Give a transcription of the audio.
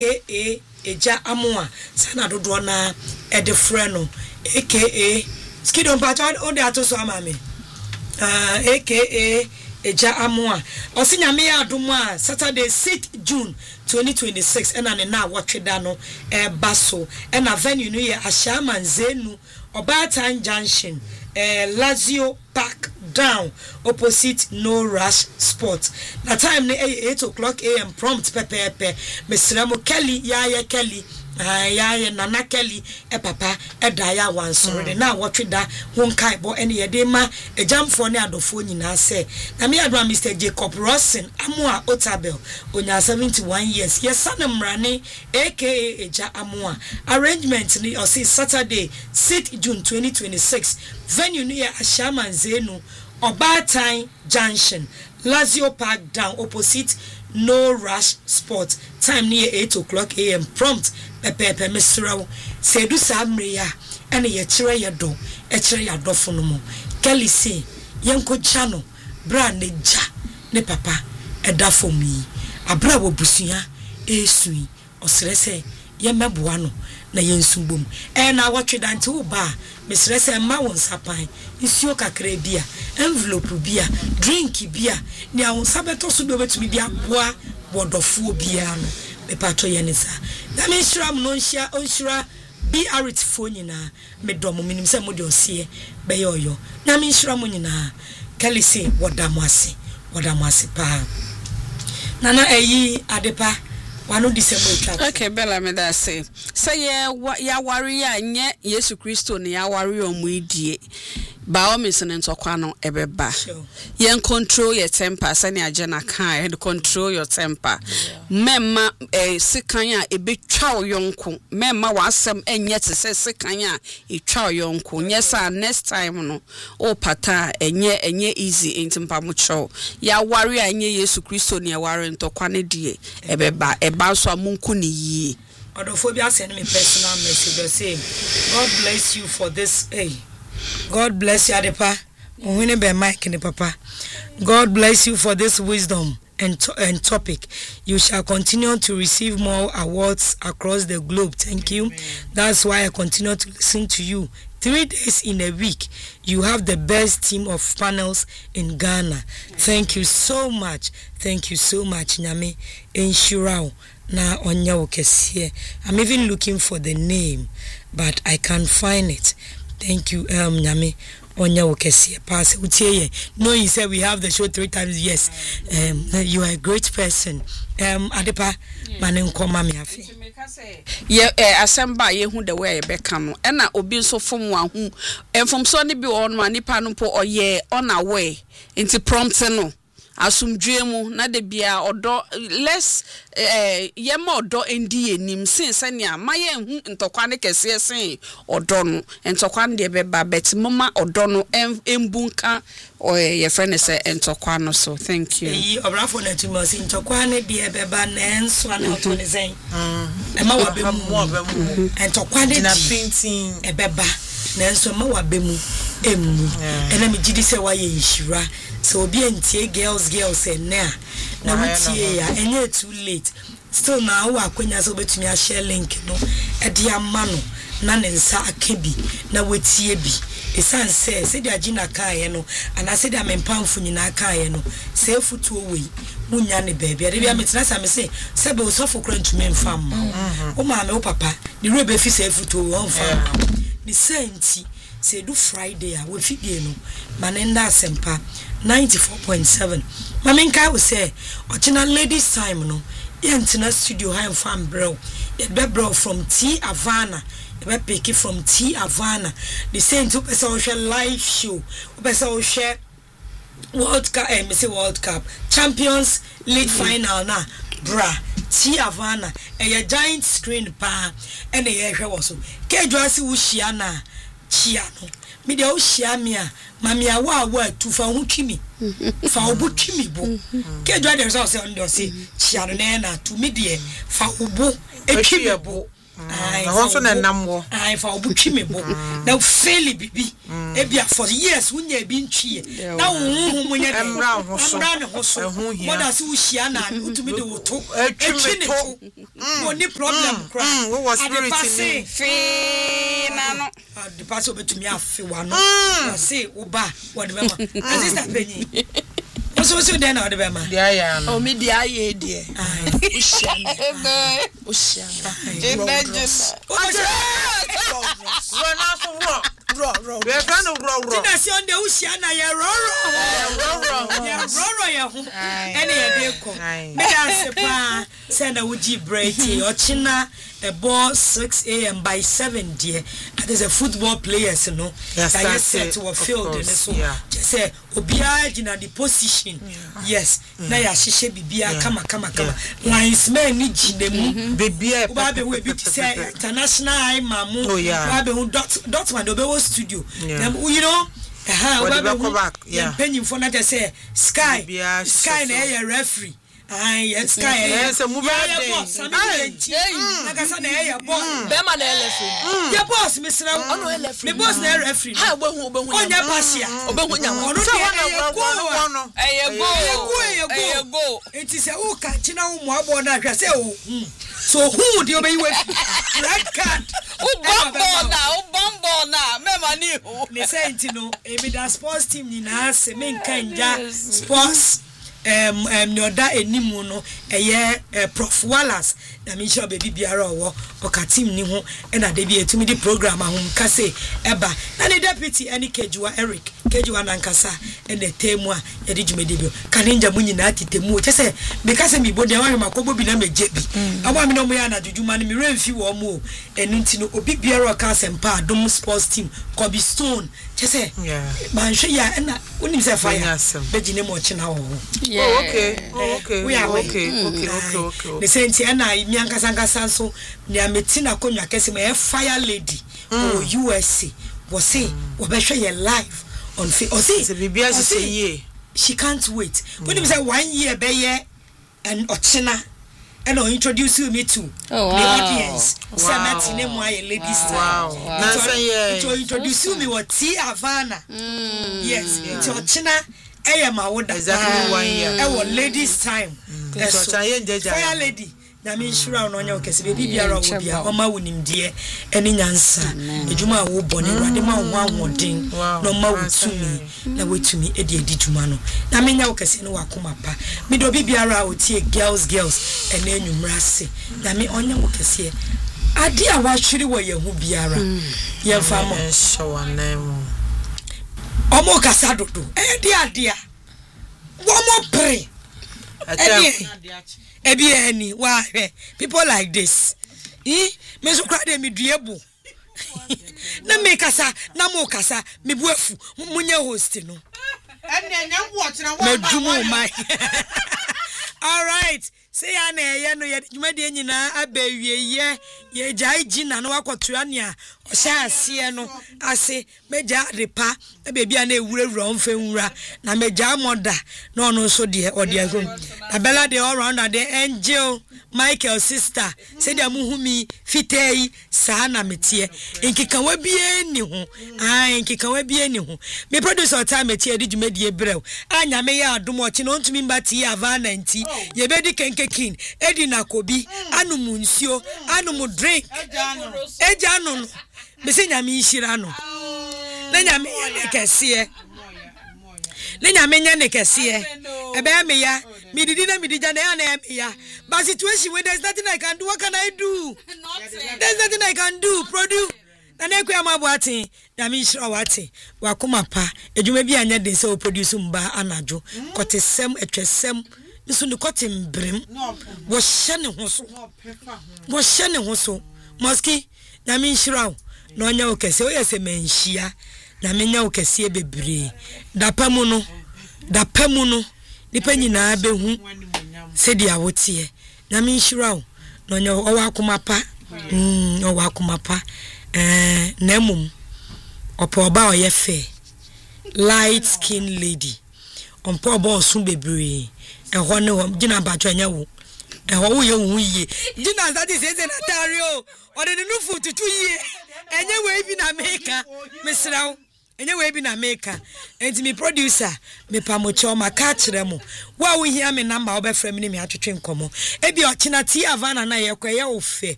Eja Amua sana dodo na edefreno aka Skidon Pacha on the ato so amame aka Eja Amua osinya me aduma Saturday 6th June 2026 ena ne na watweda no baso ena venue no ye Ashaman Zenu Obatan Junction Lazio Park down opposite No Rush Sport. The time ne 8 o'clock a.m. prompt pepe Mr. Kelly Yaya Kelly Yaya Nana Kelly papa daya wan sorry na watwe da honkai bo ene ye de ma ejamfo ne adofo nyina se na me adwa Mr. Jacob Rosen Amoa Otabel onya 71 years yes sanamrane aka Eja Amoa arrangement ni o say Saturday 6th June 2026 venue ni Ashaman Zenu Obatan Junction Lazio Park down opposite No Rush Sport. Time near 8 o'clock a.m. prompt pepe Mr. Sedu Samria and ye chire ya do e chire ya do fono Kelly say yenko chano bra ne ja ne papa e da for me abra wo busua esui osere se ye meboa no na yensumbom e na watwe dante wo ba Mr. se ma won sapan isuo kakra bia envelope bia drink bia ni awon sabeto so do betumi bia boa bodofuo bia no me pato ye ne sa na me shram no nhia onshira be arit fo nyina me dom minim se mo de osie be yoyo na me shram nyina Kelly say wodamase pa nana eyi adepa wano December. Okay, Bella me da say ya wari ya nye Yesu Kristo ne ya wari omudie ba o mesen ntokwa no ebeba yen control your temper sani agena kan and control your temper memma sekan a ebetwa yonko memma wasem enye te se sekan a etwa yonko nyesa next time no o pata enye easy ntimpa mo chow ya wari ya nye Yesu Kristo ne ya wari ntokwa ne die ebeba eba so amunku ne yi Odophobia send me personal message say God bless you for this God bless you Adepa Ohune be Mike ne papa God bless you for this wisdom and topic. You shall continue to receive more awards across the globe. Thank you. Amen. That's why I continue to listen to you. 3 days in a week. You have the best team of panels in Ghana. Thank you so much. Thank you so much, Nyame. Enshirao na onya okesie. I'm even looking for the name, but I can't find it. Thank you, Nyame. Onya okesie. Pass utie. No, you said we have the show 3 times. Yes. You are a great person. Adepa manen koma me afi. Ye assemble ye hu the way beka no e na obi nso fom wa hu enfom so ne bi on ma nipa no po oye on away into prompt no asumdwe mu na de bia odo less ye ma odo endi enim sense ne amaye hu ntokwa ne kese sen odo no ntokwa ne be ba bet mama odo no embunka ye friend say ntokwa no so thank you yi obrafo na timo sin ntokwa ne bi be ba na enso na oto ne sen e ma wa be mu ntokwa ne na printing e be ba na enso ma wa be mu emu ena me gidi se wa ye yishira so obi entie girls na wutie ya enye too late still na wo akwanya so betumi a share link no e dia ma no na ne nsa akabi na wetie bi esan se dia gina kan ye no ana se dia mempamfo nyina kan ye no se futuo wei munya ne baabi ade bia metina sa me se be osofo kra ntumi mfam o ma me o papa ni rebe fi se futuo won fam ni senti se do Friday a we fidie no manenda asempa 94.7 mamenka we say ochina ladies time no yentina studio high farm bro ye be bro from T Havana ye be pick from T Havana the same to person share live show person share World Cup World Cup Champions League final na bra T Havana e giant screen pa and e hwe wo so kedwase wo hia na chia no me de wo hia me a mami awa tu fa ho twimi fa obo twimi bo kedwa de so say on do say chia no na tu me de fa obo etwimi bo Also na namwo. I for obutwi me bo. Now fairly bibi. Ebia for years wunya bi ntwie. Na wo munya emra ho so. Moda se wo hia na utumi de woto. Etwi ne to. Woni problem cry. Wo was spirit ni. Fe na no. The pastor betumi afi wa no. Say wo ba wo de bema. Sister Penny. So then na de bema. Yeah no. O me dia ye die. Ushana. Raw. We are going to raw. Tina si on the Ushana ya raw. Ya ho. Any a day ko. Me da se pa send a uji break or china a ball 6 a.m. by 7 dear. There's a football players no. That is set to a field and so just say obia gina the position. Yes. Na ya shishe bibia kama. Lines men ni jinemu. Bibia Babe we bi say international I mamu. Babe hu Dortmund obewo studio. You know yeah. Penny for not say Sky na a referee. Sky yes a movie boss na kasa na ya boss be ma na referee ya boss misra ono referee me boss na referee ha obehu onya pasia obehu nya ono de go it is a o ka china wo mo abo na hwa say o so who the obey we red card bombo na me mani ho ne say intino e be da sports team ni na se me nkanja sports no da enimu no Prof Wallace na me sure baby biara owo oka team ni ho na da bi etumi di program ahom ka say eba na the deputy any Kejuwa Eric Kejuwa nankasa na temu a ye di dwumede bi ka ninja munyi na atitemu che say because me bo de wa makobo bi na meje bi aba me no mo ya na dwuma no me remfi wo mo enu nti no obi biara ka sempa Adom sports team Kobe Stone che say man hwe ya na unim say fire begine mo china wo okay. We are okay. The senti na mi ankasa so na metina konwa kese me fire lady or USA was say we be share your live on bibia say ye she can't wait when you say 1 year be ye and ochina and introduce me to the audience say matine mo aye ladies wow na say to introduce me what T Havana yes to ochina ma woda exactly 1 year ladies time fire lady na me sure no nya okese be biara wo bia o ma wonim de eni nyansa ejuma wo bone rade ma wo anwodin no ma wotumi na wotumi edi djuma no na me nya okese no wakoma pa me do biara o tie girls ena enwumra se na me onya okese ade a wa hwiri wo ye hu biara ye fa mo show anemu omo kasa dodo ade a wo mo pre Ebi any why people like this me so cry dem duebu na me kasa na mo kasa me buafu munye host no enya watch na wa medumo mai all right say ya na ye no ye dwumade nyina abawie ye jai gina no wakotoa ne a ohya ase no ase meja repa bebia na ewurawura onfenwura na meja moda na ono so de ode agum abela de all round the angel Michael sister say dia muhumi fitei saa na metie nkikawa bie ni ho nkikawa bie ni ho me producer time metie de dwumade brew anya me ya adom ochi no ntumi mbati Havana nti ye bedi kenkekin edi na kobi anumu nsio anumu drink eja no bese nyame nhira no na nyame ne kese na nyame nya ne kese ebe me ya mididi na midija na ya na me ya but situation where there's nothing I can do, what can I do? There's nothing I can do. Produce na na kwa mabuatin nyame nhira wate wakoma pa edwuma bi anya de se produce mba anajo kotesem etwesem nso ne kotembrem wo hye ne ho so moski nyame nhira na onya okese oyese menhia na menya okese bebre dapamu no nipa nyina behu se dia wotie nyame nhira na onya owakoma pa na mum opo ba oyefe light skin lady onpo ba osun bebre eho ne ho gina bajo anya wo wo ye hu ye Gina that is na tario o de no fu tutu ye enye we bi na meka mesrawo enye we bi na meka enti me producer me pamocho maka kire mo wa wo hia me number wo be frɛ me ni me atwetwe nkomo e bi o kina ti avana na ye kwa ye ofe